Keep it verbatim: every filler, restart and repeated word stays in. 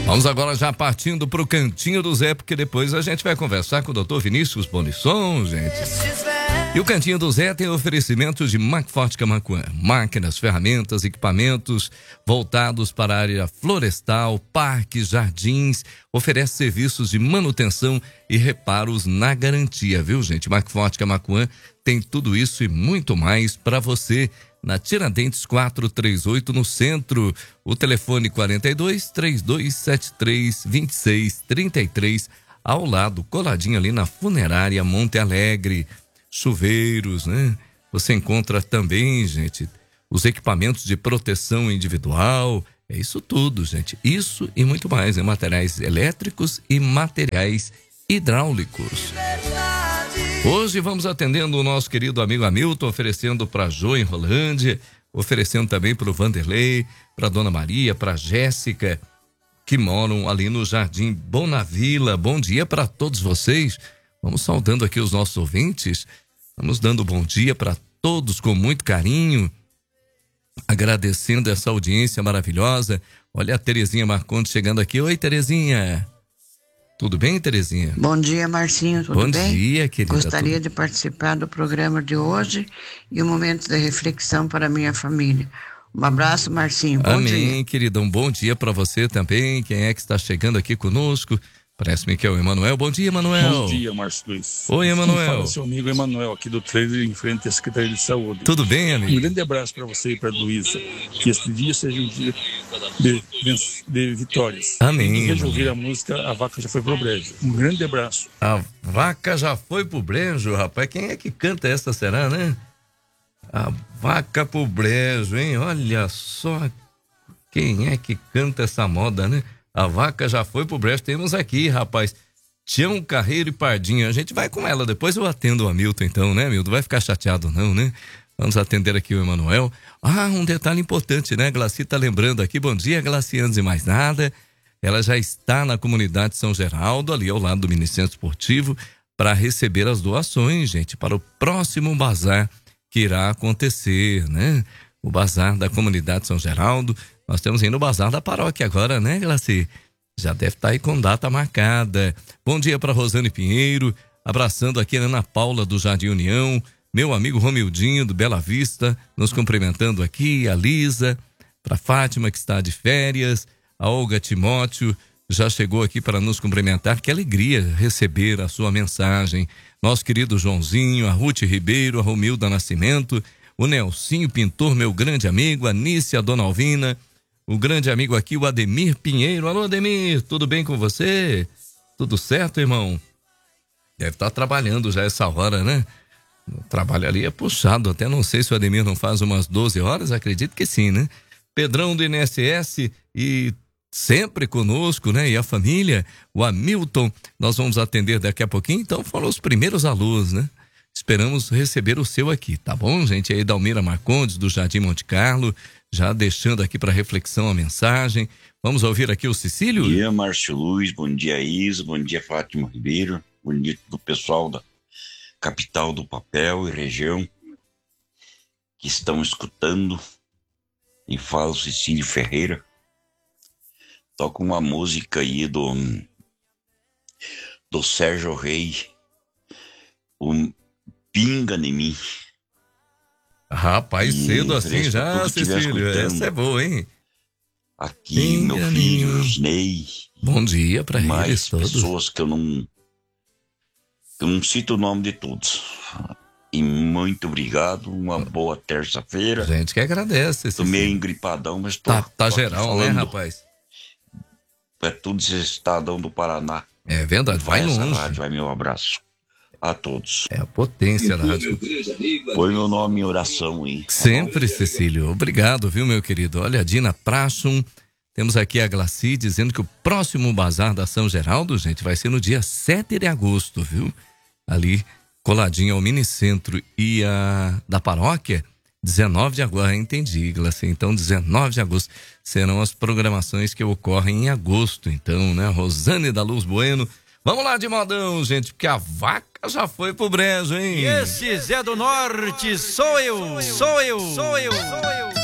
Vamos agora já partindo pro Cantinho do Zé, porque depois a gente vai conversar com o doutor Vinícius Bonisson, gente. E o Cantinho do Zé tem oferecimento de Macforte Camaquã. Máquinas, ferramentas, equipamentos voltados para a área florestal, parques, jardins. Oferece serviços de manutenção e reparos na garantia, viu, gente? Macforte Camaquã tem tudo isso e muito mais para você. Na Tiradentes quatrocentos e trinta e oito, no centro. O telefone quarenta e dois, trinta e dois setenta e três, vinte e seis trinta e três, ao lado, coladinho ali na Funerária Monte Alegre. Chuveiros, né? Você encontra também, gente, os equipamentos de proteção individual. É isso tudo, gente. Isso e muito mais, né? Materiais elétricos e materiais hidráulicos. Hoje vamos atendendo o nosso querido amigo Hamilton, oferecendo para Jô em Rolândia, oferecendo também para o Vanderlei, para Dona Maria, para Jéssica, que moram ali no Jardim Bonavila. Bom dia para todos vocês. Vamos saudando aqui os nossos ouvintes, vamos dando bom dia para todos com muito carinho, agradecendo essa audiência maravilhosa. Olha a Terezinha Marcondes chegando aqui. Oi, Terezinha. Tudo bem, Terezinha? Bom dia, Marcinho, tudo Bom bem? Bom dia, querida. Gostaria tudo... de participar do programa de hoje e um momento de reflexão para a minha família. Um abraço, Marcinho. Bom Amém, dia. querida. Um bom dia para você também. Quem é que está chegando aqui conosco? Parece-me que é o Emanuel. Bom dia, Emanuel. Bom dia, Márcio Luiz. Oi, Emanuel. Fala seu amigo Emanuel, aqui do trailer em frente à Secretaria de Saúde. Tudo bem, amigo? Um grande abraço para você e para a Luísa. Que este dia seja um dia de, de vitórias. Amém. E ouvir a música A Vaca Já Foi Pro Brejo. Um grande abraço. A Vaca Já Foi Pro Brejo, rapaz. Quem é que canta essa, será, né? A Vaca pro Brejo, hein? Olha só quem é que canta essa moda, né? A Vaca Já Foi Pro Brejo. Temos aqui, rapaz, Tião Carreiro e Pardinho. A gente vai com ela, depois eu atendo o Hamilton então, né, Hamilton? Vai ficar chateado não, né? Vamos atender aqui o Emanuel. Ah, um detalhe importante, né? Glaci tá lembrando aqui. Bom dia, Glaci, antes de mais nada. Ela já está na comunidade São Geraldo, ali ao lado do Ministério Esportivo, para receber as doações, gente, para o próximo bazar que irá acontecer, né? O bazar da comunidade São Geraldo. Nós estamos indo no bazar da paróquia agora, né, Glaci? Já deve estar aí com data marcada. Bom dia para Rosane Pinheiro, abraçando aqui a Ana Paula do Jardim União, meu amigo Romildinho do Bela Vista, nos cumprimentando aqui, a Lisa, para Fátima que está de férias, a Olga Timóteo já chegou aqui para nos cumprimentar. Que alegria receber a sua mensagem. Nosso querido Joãozinho, a Ruth Ribeiro, a Romilda Nascimento, o Nelsinho Pintor, meu grande amigo, a Nícia, a Dona Alvina, o grande amigo aqui, o Ademir Pinheiro. Alô, Ademir, tudo bem com você? Tudo certo, irmão? Deve estar trabalhando já essa hora, né? O trabalho ali é puxado, até não sei se o Ademir não faz umas doze horas, acredito que sim, né? Pedrão do I N S S e sempre conosco, né? E a família, o Hamilton, nós vamos atender daqui a pouquinho, então foram os primeiros alôs, né? Esperamos receber o seu aqui, tá bom, gente? Aí Dalmira Marcondes, do Jardim Monte Carlo, já deixando aqui para reflexão a mensagem. Vamos ouvir aqui o Cecílio? Bom dia, Márcio Luiz, bom dia, Isa, bom dia, Fátima Ribeiro, bom dia do pessoal da capital do papel e região que estão escutando. E fala o Cecílio Ferreira. Toca uma música aí do, do Sérgio Rei, o Pinga em Mim. Rapaz, e cedo assim já, Cecílio, essa é boa, hein? Aqui, Pinga meu filho, Osnei. Bom dia pra mais eles todos. pessoas que eu não, que eu não cito o nome de todos. E muito obrigado, uma boa terça-feira. Gente que agradece. Tô meio engripadão, mas tô... Tá, tá tô geral, falando, né, rapaz? É tudo esse estadão do Paraná. É verdade, vai essa longe. rádio, vai meu abraço a todos. É a potência da rádio. Põe meu nome em oração, hein? Sempre, Cecílio. Obrigado, viu, meu querido? Olha, a Dina Prachum. Temos aqui a Glaci dizendo que o próximo bazar da São Geraldo, gente, vai ser no dia sete de agosto, viu? Ali, coladinho ao Minicentro e a da paróquia, dezenove de agosto. Ah, entendi, Glaci. Então, dezenove de agosto serão as programações que ocorrem em agosto. Então, né? Rosane da Luz Bueno. Vamos lá de modão, gente, porque a vaca já foi pro brejo, hein? Esse Zé do Norte sou eu, sou eu, sou eu, sou eu.